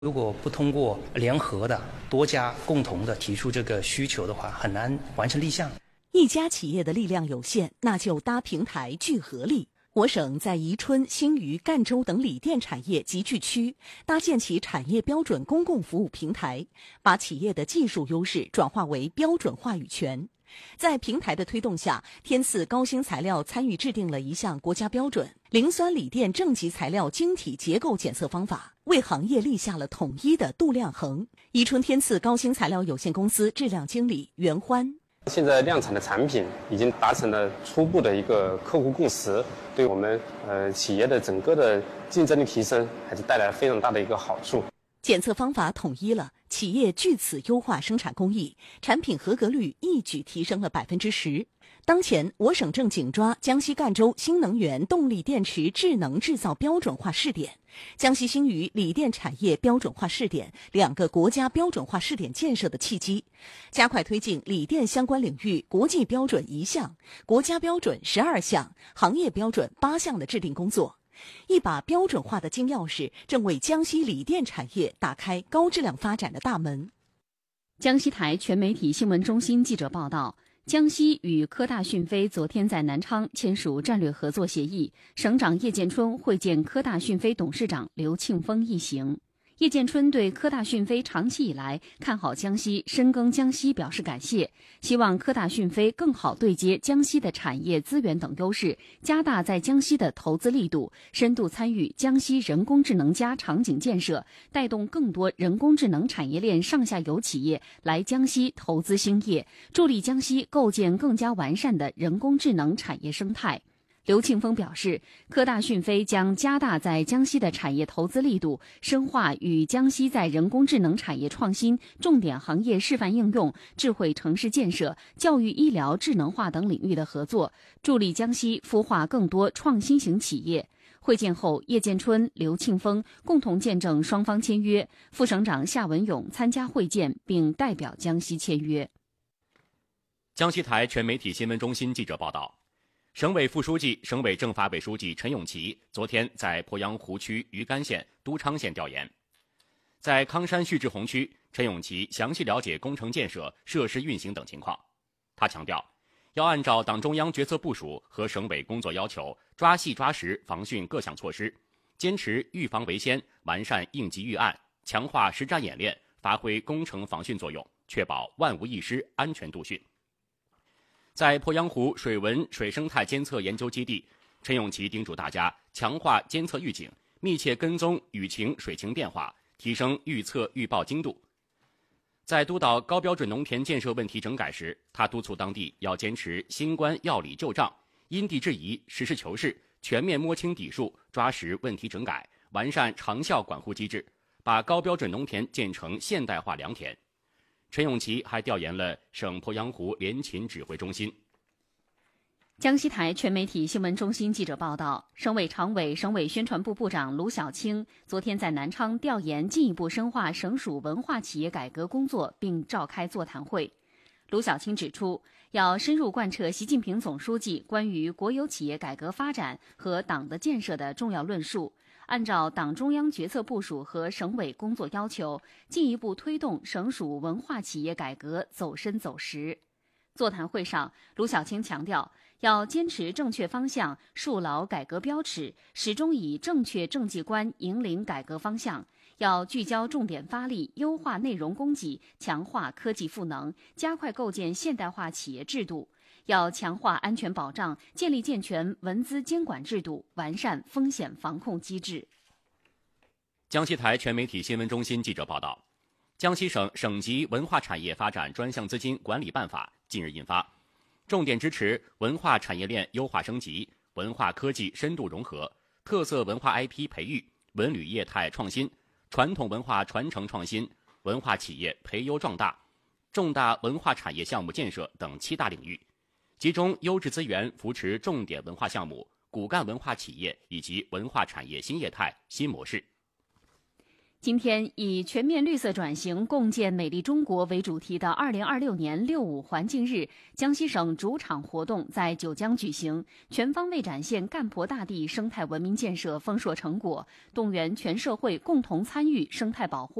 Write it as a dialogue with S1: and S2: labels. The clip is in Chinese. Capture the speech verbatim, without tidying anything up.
S1: 如果不通过联合的多家共同的提出这个需求的话，很难完成立项。
S2: 一家企业的力量有限，那就搭平台聚合力。我省在宜春、新余、赣州等锂电产业集聚区搭建起产业标准公共服务平台，把企业的技术优势转化为标准话语权。在平台的推动下，天赐高新材料参与制定了一项国家标准磷酸锂电正极材料晶体结构检测方法，为行业立下了统一的度量衡。宜春天赐高新材料有限公司质量经理袁欢。
S3: 现在量产的产品已经达成了初步的一个客户共识，对我们呃企业的整个的竞争力提升还是带来了非常大的一个好处。
S2: 检测方法统一了，企业据此优化生产工艺，产品合格率一举提升了百分之十。当前，我省正紧抓江西赣州新能源动力电池智能制造标准化试点、江西新余锂电产业标准化试点两个国家标准化试点建设的契机，加快推进锂电相关领域国际标准一项、国家标准十二项、行业标准八项的制定工作。一把标准化的金钥匙正为江西锂电产业打开高质量发展的大门。
S4: 江西台全媒体新闻中心记者报道，江西与科大讯飞昨天在南昌签署战略合作协议，省长叶建春会见科大讯飞董事长刘庆峰一行。叶建春对科大讯飞长期以来看好江西、深耕江西表示感谢，希望科大讯飞更好对接江西的产业资源等优势，加大在江西的投资力度，深度参与江西人工智能加场景建设，带动更多人工智能产业链上下游企业来江西投资兴业，助力江西构建更加完善的人工智能产业生态。刘庆峰表示，科大讯飞将加大在江西的产业投资力度，深化与江西在人工智能产业创新、重点行业示范应用、智慧城市建设、教育医疗智能化等领域的合作，助力江西孵化更多创新型企业。会见后，叶建春、刘庆峰共同见证双方签约，副省长夏文勇参加会见并代表江西签约。
S5: 江西台全媒体新闻中心记者报道，省委副书记、省委政法委书记陈永奇昨天在鄱阳湖区余干县、都昌县调研。在康山叙志洪区，陈永奇详细了解工程建设、设施运行等情况。他强调，要按照党中央决策部署和省委工作要求，抓细抓实防汛各项措施，坚持预防为先，完善应急预案，强化实战演练，发挥工程防汛作用，确保万无一失，安全度汛。在鄱阳湖水文水生态监测研究基地，陈永奇叮嘱大家强化监测预警，密切跟踪雨情水情变化，提升预测预报精度。在督导高标准农田建设问题整改时，他督促当地要坚持新冠要理就账，因地制宜，实事求是，全面摸清底数，抓实问题整改，完善长效管护机制，把高标准农田建成现代化良田。陈永奇还调研了省鄱阳湖联勤指挥中心。
S4: 江西台全媒体新闻中心记者报道，省委常委、省委宣传部部长卢小青昨天在南昌调研进一步深化省属文化企业改革工作，并召开座谈会。卢小青指出，要深入贯彻习近平总书记关于国有企业改革发展和党的建设的重要论述，按照党中央决策部署和省委工作要求，进一步推动省属文化企业改革走深走实。座谈会上，卢小青强调，要坚持正确方向，树牢改革标尺，始终以正确政绩观引领改革方向。要聚焦重点发力，优化内容供给，强化科技赋能，加快构建现代化企业制度。要强化安全保障，建立健全文资监管制度，完善风险防控机制。
S5: 江西台全媒体新闻中心记者报道，江西省省级文化产业发展专项资金管理办法近日印发，重点支持文化产业链优化升级、文化科技深度融合、特色文化 I P 培育、文旅业态创新、传统文化传承创新、文化企业培优壮大、重大文化产业项目建设等七大领域，集中优质资源扶持重点文化项目、骨干文化企业以及文化产业新业态新模式。
S4: 今天以全面绿色转型，共建美丽中国为主题的二零二六年六五环境日江西省主场活动在九江举行，全方位展现干婆大地生态文明建设丰硕成果，动员全社会共同参与生态保护。